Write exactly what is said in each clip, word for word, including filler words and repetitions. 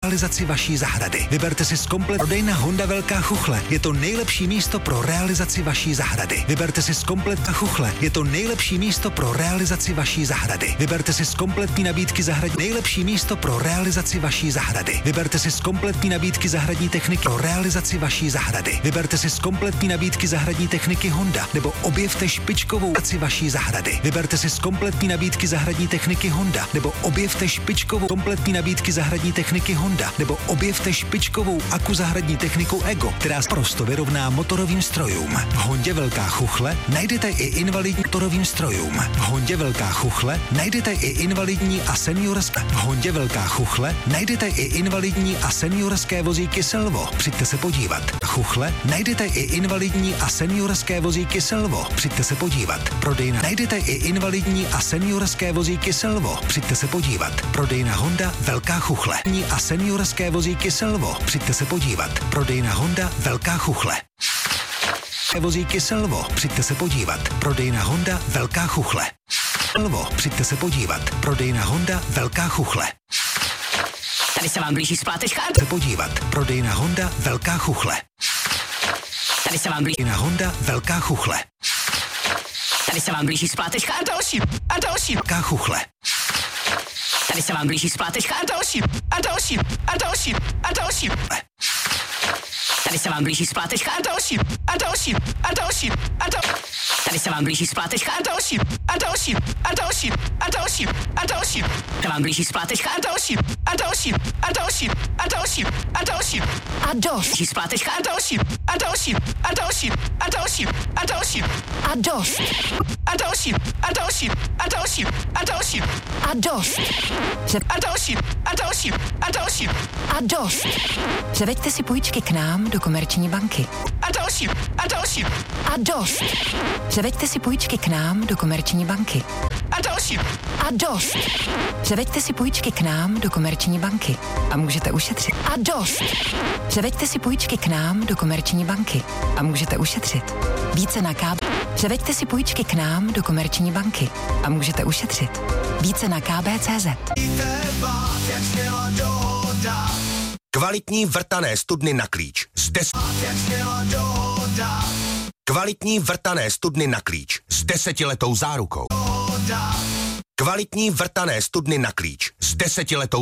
realizaci vaší zahrady. Vyberte si z komplet prodejna Honda Velká Chuchle. Je to nejlepší místo pro realizaci vaší zahrady. Vyberte si z komplet Chuchle. Je to nejlepší místo pro realizaci vaší zahrady. Vyberte si z kompletní nabídky zahrady. Nejlepší místo pro realizaci vaší zahrady. Vyberte si z kompletní nabídky zahradní techniky pro realizaci vaší zahrady. Vyberte si z kompletní nabídky zahradní techniky Honda nebo objevte špičkovou realizaci vaší zahrady. Vyberte si z kompletní nabídky zahradní techniky Honda nebo objevte špičkovou kompletní nabídky zahradní techniky Honda nebo objevte špičkovou aku zahradní techniku Ego, která prosto vyrovná motorovým strojům. V Hondě Velká Chuchle najdete i invalidní motorovým strojům. V Hondě Velká Chuchle najdete i invalidní a seniorské. V Hondě Velká Chuchle najdete i invalidní a seniorské vozíky Selvo. Přijďte se podívat. V Chuchle najdete i invalidní a seniorské vozíky Selvo. Přijďte se podívat. Prodejna najdete i invalidní a seniorské vozíky Selvo. Přijďte se podívat. Prodejna Honda Velká Chuchle. A seniorské vozíky Selvo. Přijďte se podívat. Prodejna Honda Velká Chuchle. Vozíky Selvo. Přijďte se podívat. Prodejna Honda Velká Chuchle. Selvo. Přijďte se podívat. Prodejna Honda Velká Chuchle. Tady se vám blíží splátečka. Se podívat. Prodejna Honda Velká Chuchle. Tady se vám blíží na Honda Velká Chuchle. Tady se vám blíží splátečka a další. A další. Velká Chuchle. Tady se vám blíží splátečka a další. A další. A další. A další. Tady se vám blíží splátečka a další. A další. A další. A další. Tady se vám blíží splátečka a další. A další. A další. A další. A další. Tady vám blíží splátečka a další. A další. A další. A další. A další. A další. Splátečka a další. A další. A další. A další. A další. A dost. A další. A další. A další. A další. A dost. A další. A další. A další. A dost. Převeďte si půjčky k nám do Komerční banky. A další. A další. A dost. Převeďte si půjčky k nám do Komerční banky. A další. A dost. Převeďte si půjčky k nám do Komerční banky. A můžete ušetřit. A dost. Převeďte si půjčky k nám do Komerční banky. A můžete ušetřit. Více na K B. Převeďte si půjčky k nám do Komerční banky. A můžete ušetřit. Více na K B tečka cé zet. Kvalitní vrtané studny na klíč. Z des... Kvalitní vrtané studny na klíč. S desetiletou zárukou. Kvalitní vrtané studny na klíč. S desetiletou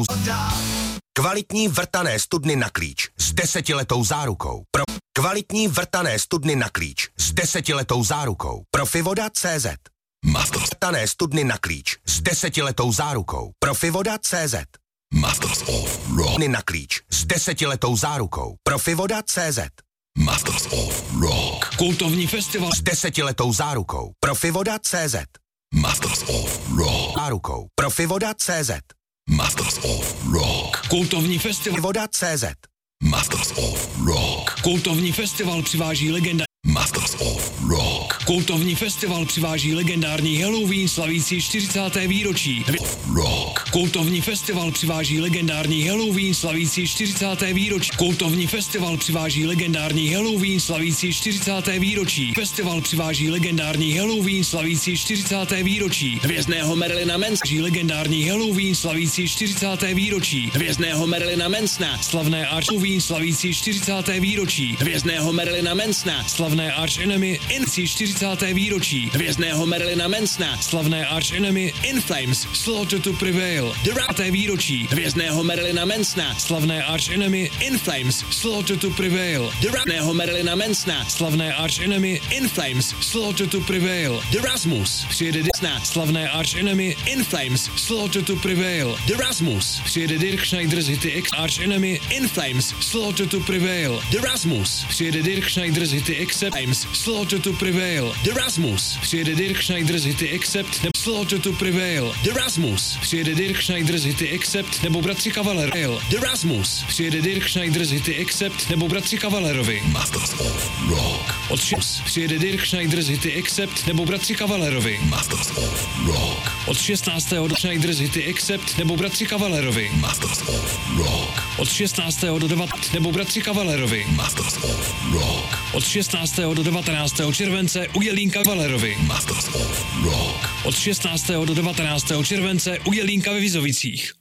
Kvalitní vrtané studny na klíč. S desetiletou zárukou. Pro kvalitní vrtané studny na klíč. S desetiletou zárukou. Profivoda tečka cé zet. Masters. Vrtané studny na klíč. S desetiletou zárukou. Profivoda tečka cé zet. Masters of Rock. Na klíč s desetiletou zárukou. Profivoda tečka cé zet. Masters of Rock. Kultovní festival s desetiletou zárukou. Profivoda tečka cé zet. Masters of Rock. Zárukou. Profivoda tečka cé zet. Masters of Rock. Kultovní festival Profivoda tečka cé zet. Masters of Rock. Kultovní festival přiváží legenda Masters of Rock. Kultovní festival přiváží legendární Halloween slavící čtyřicáté výročí. Rock. Kultovní festival přiváží legendární Halloween slavící čtyřicáté výročí. Kultovní festival přiváží legendární Halloween slavící čtyřicáté výročí. Festival přiváží legendární Halloween slavící čtyřicáté výročí. Hvězdného Marilyna Mansona. Legendární Halloween slavící čtyřicáté výročí. Hvězdného Marilyna Mansona. Slavné Arch Halloween slavící čtyřicáté výročí. Hvězdného Marilyna Mansona. Slavné Arch Enemy Inci čtyřicáté výročí. Hvězdného Marilyna Mansona. Slavné Arch Enemy In Flames. Slaughter to Prevail. The Rat. výročí. Hvězdného Marilyna Mansona. Slavné Arch Enemy In Flames. Slaughter to Prevail. The Rat. Marilyna Mansona. Slavné Arch Enemy In Flames. Slaughter to Prevail. The Rasmus. Přijede Disna. Slavné Arch Enemy In Flames. Slaughter to Prevail. The Rasmus. Přijede Dirk Schneider z Hity X. Arch Enemy In Flames. Slaughter to Prevail. The Rasmus. Přijede Dirk Schneider z Hity Accept. Slaughter to Prevail. The Rasmus. Přijede Dirk Schneider z Hity Accept nebo Slaughter to Prevail. The Rasmus. Přijede Dirk Schneider z Hity Accept nebo Bratři Kavaler. The Rasmus. Přijede Dirk Schneider z Hity Accept nebo Bratři Kavalerovi. Masters of Rock. Od šest. Přijede Dirk Schneider z Hity Accept nebo Bratři Kavalerovi. Masters of Rock. Od šestnáctého do Schneider z Hity Accept nebo Bratři Kavalerovi. Masters of Rock. Od šestnáctého do devatenáctého nebo Bratři Kavalerovi. Masters of Rock. Od šestnáctého do devatenáctého července u Jelínka Kavalerovi. Masters of Rock. Od šestnáctého do devatenáctého července u Jelínka ve Vizovicích.